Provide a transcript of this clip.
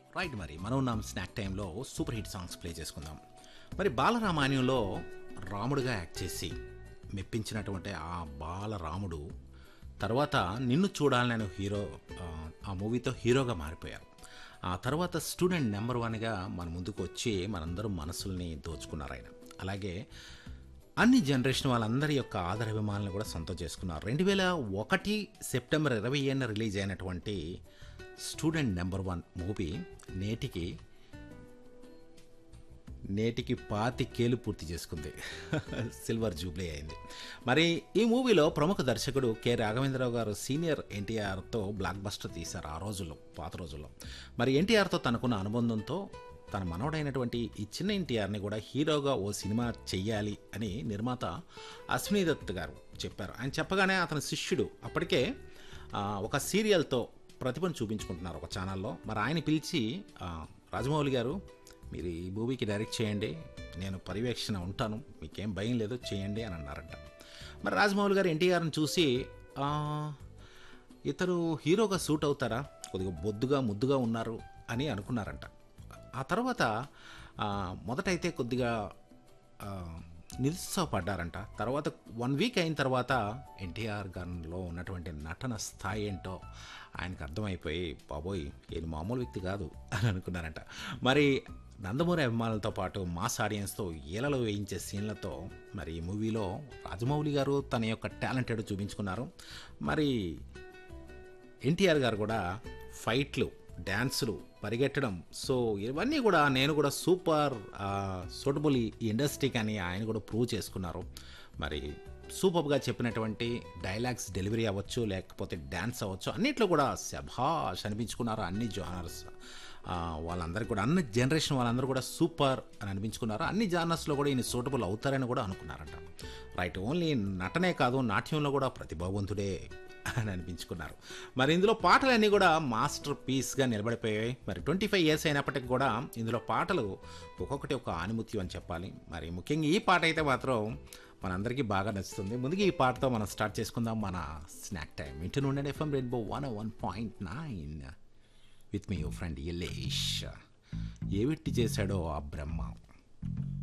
Right మరి మనం ఉన్నాం స్నాక్ టైంలో సూపర్ హిట్ సాంగ్స్ ప్లే చేసుకుందాం. మరి బాలరామాయణంలో రాముడిగా యాక్ట్ చేసి మెప్పించినటువంటి ఆ బాలరాముడు తర్వాత నిన్ను చూడాలని అనే హీరో ఆ మూవీతో హీరోగా మారిపోయారు. ఆ తర్వాత స్టూడెంట్ నెంబర్ వన్గా మన ముందుకు వచ్చి మనందరం మనసుల్ని దోచుకున్నారు ఆయన. అలాగే అన్ని జనరేషన్ వాళ్ళందరి యొక్క ఆదరాభిమానులను కూడా సొంతం చేసుకున్నారు. 2001 సెప్టెంబర్ 20 రిలీజ్ అయినటువంటి స్టూడెంట్ నెంబర్ వన్ మూవీ నేటికి 25 పూర్తి చేసుకుంది. సిల్వర్ జూబ్లీ అయింది. మరి ఈ మూవీలో ప్రముఖ దర్శకుడు కె రాఘవేంద్రరావు గారు సీనియర్ ఎన్టీఆర్తో బ్లాక్ బస్టర్ తీశారు ఆ రోజుల్లో, పాత రోజుల్లో. మరి ఎన్టీఆర్తో తనకున్న అనుబంధంతో తన మనవడైనటువంటి ఈ చిన్న ఎన్టీఆర్ని కూడా హీరోగా ఓ సినిమా చెయ్యాలి అని నిర్మాత అశ్విని దత్ గారు చెప్పారు. ఆయన చెప్పగానే అతని శిష్యుడు అప్పటికే ఒక సీరియల్తో ప్రతిభను చూపించుకుంటున్నారు ఒక ఛానల్లో. మరి ఆయన పిలిచి రాజమౌళి గారు మీరు ఈ మూవీకి డైరెక్ట్ చేయండి, నేను పర్యవేక్షణ ఉంటాను, మీకేం భయం లేదు చేయండి అని అన్నారంట. మరి రాజమౌళి గారు ఎన్టీఆర్ని చూసి ఇతరు హీరోగా సూట్ అవుతారా, కొద్దిగా బొద్దుగా ముద్దుగా ఉన్నారు అని అనుకున్నారంట. ఆ తర్వాత మొదటైతే కొద్దిగా నిరుత్సాహపడ్డారంట. తర్వాత 1 వీక్ అయిన తర్వాత ఎన్టీఆర్ గారిలో ఉన్నటువంటి నటన స్థాయి ఏంటో ఆయనకు అర్థమైపోయి బాబోయ్ ఈయన మామూలు వ్యక్తి కాదు అని అనుకున్నారంట. మరి నందమూరి అభిమానులతో పాటు మాస్ ఆడియన్స్తో ఈలలో వేయించే సీన్లతో మరి ఈ మూవీలో రాజమౌళి గారు తన యొక్క టాలెంటెడ్ చూపించుకున్నారు. మరి ఎన్టీఆర్ గారు కూడా ఫైట్లు, డ్యాన్సులు, పరిగెట్టడం, సో ఇవన్నీ కూడా నేను కూడా సూపర్ సూటబుల్ ఈ ఇండస్ట్రీకి అని ఆయన కూడా ప్రూవ్ చేసుకున్నారు. మరి సూపర్గా చెప్పినటువంటి డైలాగ్స్ డెలివరీ అవ్వచ్చు, లేకపోతే డ్యాన్స్ అవ్వచ్చు, అన్నిట్లో కూడా శభాష్ అనిపించుకున్నారు. అన్ని జానర్స్ వాళ్ళందరూ కూడా, అన్ని జనరేషన్ వాళ్ళందరూ కూడా సూపర్ అని అనిపించుకున్నారు. అన్ని జానర్స్లో కూడా ఈయన సూటబుల్ అవుతారని కూడా అనుకున్నారంట. రైట్, ఓన్లీ నటనే కాదు నాట్యంలో కూడా ప్రతిభావంతుడే అని అనిపించుకున్నారు. మరి ఇందులో పాటలన్నీ కూడా మాస్టర్ పీస్గా నిలబడిపోయాయి. మరి 25 ఇయర్స్ అయినప్పటికీ కూడా ఇందులో పాటలు ఒక్కొక్కటి ఒక ఆనిముత్యం అని చెప్పాలి. మరి ముఖ్యంగా ఈ పాట అయితే మాత్రం మనందరికీ బాగా నచ్చుతుంది. ముందుగా ఈ పాటతో మనం స్టార్ట్ చేసుకుందాం మన స్నాక్ టైం. ఇంటి నుండి FM rainbow 101.9 with me your friend Yalesh. ఏ వెట్టి చేశాడో ఆ బ్రహ్మ.